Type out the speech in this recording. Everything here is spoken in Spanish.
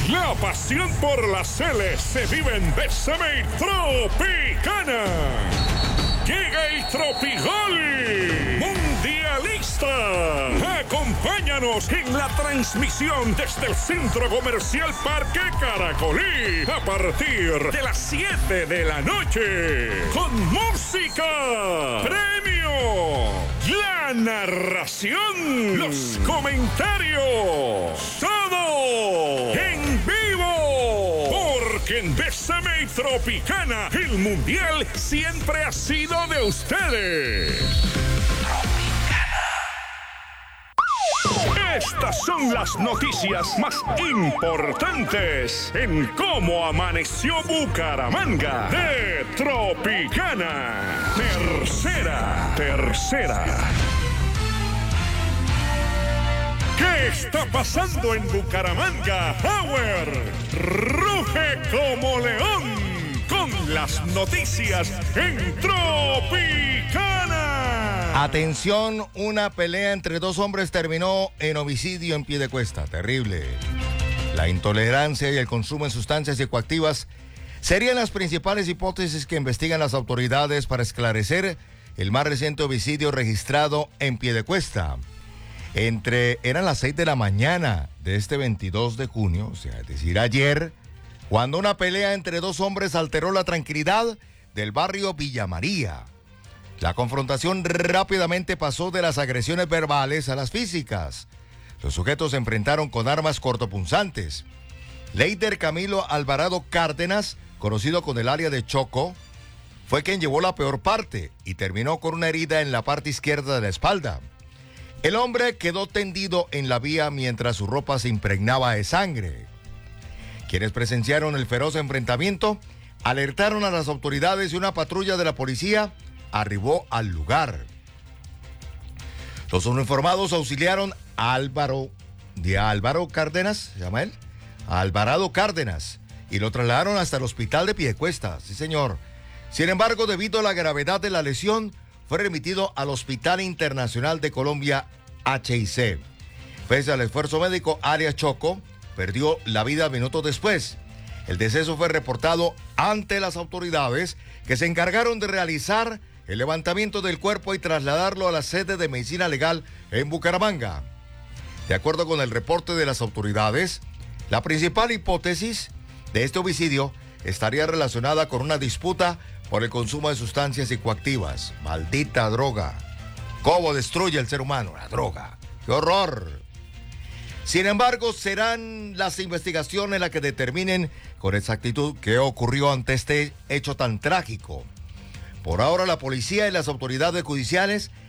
La pasión por las Celes se vive en Bésame Tropicana. Llega el Tropigol Mundialista. Acompáñanos en la transmisión desde el Centro Comercial Parque Caracolí a partir de las 7 de la noche. Con música, premio, la narración, los comentarios, todo en vivo. Porque en Bésame Tropicana el Mundial siempre ha sido de ustedes. Estas son las noticias más importantes en cómo amaneció Bucaramanga de Tropicana. Tercera. ¿Qué está pasando en Bucaramanga? Power ruge como león con las noticias en Tropicana. Atención, una pelea entre dos hombres terminó en homicidio en Piedecuesta. Terrible. La intolerancia y el consumo de sustancias psicoactivas serían las principales hipótesis que investigan las autoridades para esclarecer el más reciente homicidio registrado en Piedecuesta. Eran las 6 de la mañana de este 22 de junio, o sea, es decir, ayer, cuando una pelea entre dos hombres alteró la tranquilidad del barrio Villa María. La confrontación rápidamente pasó de las agresiones verbales a las físicas. Los sujetos se enfrentaron con armas cortopunzantes. Leider Camilo Alvarado Cárdenas, conocido con el área de Choco, fue quien llevó la peor parte y terminó con una herida en la parte izquierda de la espalda. El hombre quedó tendido en la vía mientras su ropa se impregnaba de sangre. Quienes presenciaron el feroz enfrentamiento alertaron a las autoridades y una patrulla de la policía arribó al lugar. Los uniformados auxiliaron a Alvarado Cárdenas, ¿se llama él? A Alvarado Cárdenas, y lo trasladaron hasta el hospital de Piedecuesta, sí señor. Sin embargo, debido a la gravedad de la lesión, fue remitido al Hospital Internacional de Colombia, HIC. Pese al esfuerzo médico, Arias Choco perdió la vida minutos después. El deceso fue reportado ante las autoridades que se encargaron de realizar el levantamiento del cuerpo y trasladarlo a la sede de medicina legal en Bucaramanga. De acuerdo con el reporte de las autoridades, la principal hipótesis de este homicidio estaría relacionada con una disputa por el consumo de sustancias psicoactivas. Maldita droga. ¿Cómo destruye el ser humano la droga? ¡Qué horror! Sin embargo, serán las investigaciones las que determinen con exactitud qué ocurrió ante este hecho tan trágico. Por ahora, la policía y las autoridades judiciales